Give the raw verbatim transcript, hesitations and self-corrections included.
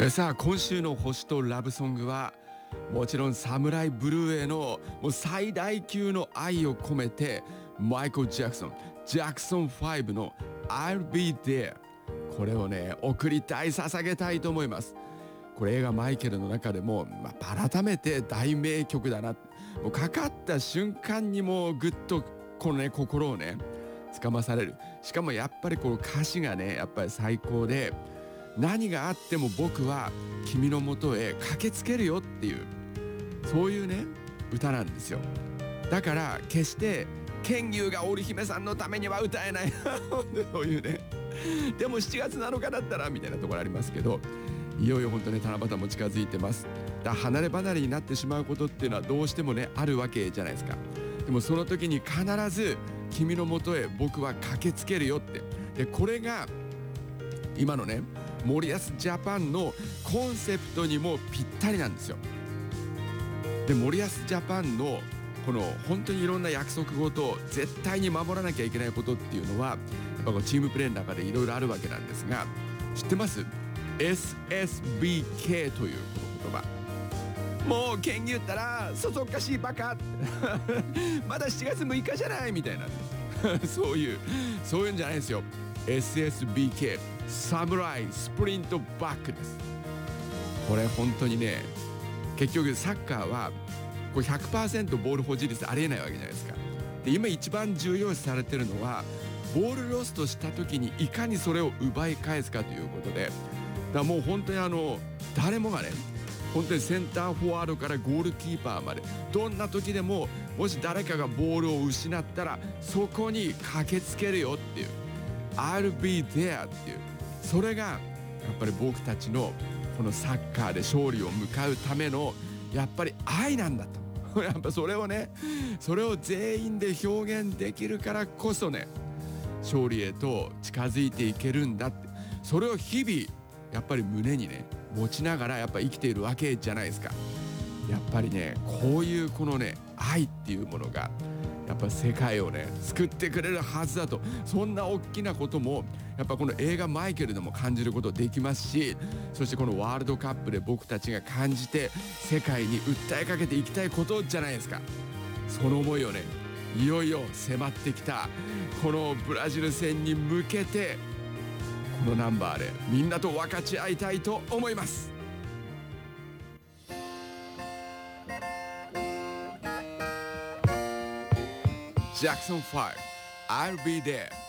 えさあ今週の星とラブソングはもちろんサムライブルーへのもう最大級の愛を込めてマイケル・ジャクソンジャクソンファイブの I'll Be There これをね送りたい捧げたいと思います。これ映画マイケルの中でも、まあ、改めて大名曲だな。もうかかった瞬間にもうぐっとこのね心をねつかまされる。しかもやっぱりこの歌詞がねやっぱり最高で、何があっても僕は君のもとへ駆けつけるよっていうそういうね歌なんですよ。だから決して剣牛が織姫さんのためには歌えないそういうね。でもしちがつなのかだったらみたいなところありますけど、いよいよ本当ね七夕も近づいてます。だから離れ離れになってしまうことっていうのはどうしてもねあるわけじゃないですか。でもその時に必ず君のもとへ僕は駆けつけるよって。でこれが今のね森保ジャパンのコンセプトにもぴったりなんですよ。で森保ジャパンのこの本当にいろんな約束事を絶対に守らなきゃいけないことっていうのはやっぱこうチームプレーの中でいろいろあるわけなんですが、知ってます？ エスエスビーケー というこの言葉。もう剣牛ったらそそっかしいバカまだしちがつむいかじゃないみたいなそういうそういうんじゃないですよ。 エスエスビーケー サムライスプリントバックです。これ本当にね結局サッカーはこれ ひゃくパーセント ボール保持率ありえないわけじゃないですか。で今一番重要視されてるのはボールロストした時にいかにそれを奪い返すかということで、だからもう本当にあの誰もがね本当にセンターフォワードからゴールキーパーまでどんな時でももし誰かがボールを失ったらそこに駆けつけるよっていう I'll be there っていう、それがやっぱり僕たちのこのサッカーで勝利を迎うためのやっぱり愛なんだとやっぱそれをねそれを全員で表現できるからこそね勝利へと近づいていけるんだって、それを日々やっぱり胸にね持ちながらやっぱ生きているわけじゃないですか。やっぱりねこういうこのね愛っていうものがやっぱ世界をね救ってくれるはずだと、そんな大きなこともやっぱこの映画マイケルでも感じることできますし、そしてこのワールドカップで僕たちが感じて世界に訴えかけていきたいことじゃないですか。その思いをねいよいよ迫ってきたこのブラジル戦に向けてこのナンバーでみんなと分かち合いたいと思います。ジャクソンファイブ I'll be there